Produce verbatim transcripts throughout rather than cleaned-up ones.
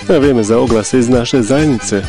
Vrijeme za oglase iz naše zajednice.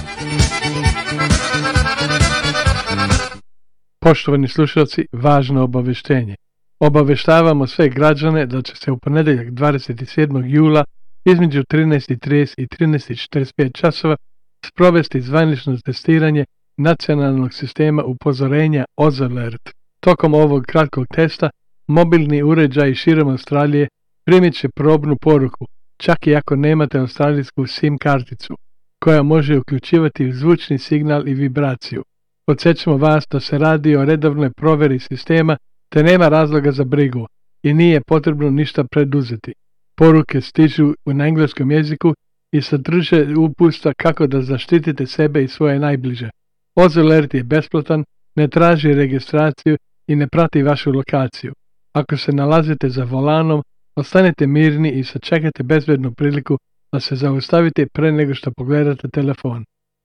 Poštovani slušalci, važno obavještenje. Obaveštavamo sve građane da će se u ponedjeljak dvadeset sedmog jula između trinaest i trideset i trinaest i četrdeset pet časova sprovesti zvanično testiranje nacionalnog sistema upozorenja OzAlert. Tokom ovog kratkog testa mobilni uređaji širom Australije primit će probnu poruku, čak i ako nemate australijsku SIM karticu, koja može uključivati zvučni signal i vibraciju. Podsjećamo vas da se radi o redovnoj provjeri sistema, te nema razloga za brigu i nije potrebno ništa preduzeti. Poruke stižu na engleskom jeziku i sadrže upustva kako da zaštitite sebe i svoje najbliže. OzAlert je besplatan, ne traži registraciju i ne prati vašu lokaciju. Ako se nalazite za volanom, ostanite mirni i sačekajte bezbednu priliku da se zaustavite pre nego što pogledate telefon.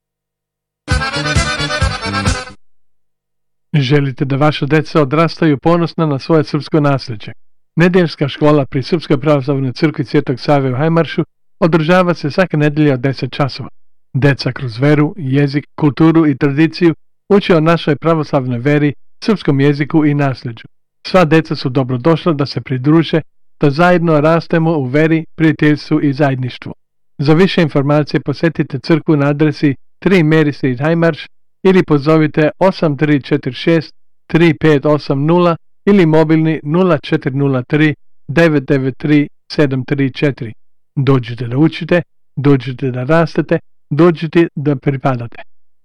Želite da vaša deca odrastaju ponosna na svoje srpsko nasljeđe? Nedeljska škola pri Srpskoj pravoslavnoj crkvi Svetog Save u Hajmaršu održava se svake nedelje od deset časova. Deca kroz veru, jezik, kulturu i tradiciju uče o našoj pravoslavnoj veri, srpskom jeziku i nasljeđu. Sva deca su dobrodošla da se pridruže, da zajedno rastemo u veri, prijateljstvu i zajedništvu. Za više informacije posjetite crkvu na adresi tri Mary Street Hajmarš ili pozovite osam tri četiri šest tri pet osam nula ili mobilni nula četiri nula tri devet devet tri sedam tri četiri. Dođite da učite, dođite da rastete, dođite da pripadate.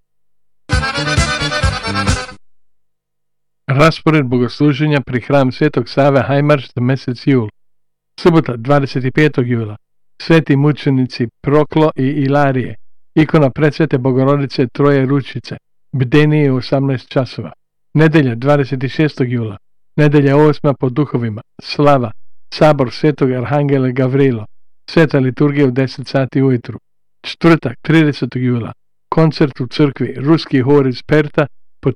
Raspored bogosluženja pri hram Svetog Save Hajmarš za mjesec jul. Subota dvadeset petog jula. Sveti mučenici Proklo i Ilarije. Ikona Presvete Bogorodice Troje Ručice. Bdenije u osamnaest časova. Nedelja dvadeset šestog jula. Nedelja osma po duhovima. Slava. Sabor Svetog Arhangela Gavrilo. Sveta liturgija u deset sati ujutru. Četvrtak tridesetog jula. Koncert u crkvi Ruski hor iz Perta